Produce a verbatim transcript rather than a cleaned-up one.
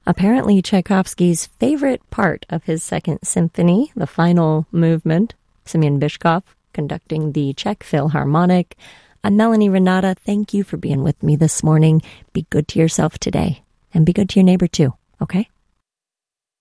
apparently Tchaikovsky's favorite part of his Second Symphony, the final movement. Semyon Bychkov conducting the Czech Philharmonic. I'm Melanie Renata. Thank you for being with me this morning. Be good to yourself today, and be good to your neighbor too, okay?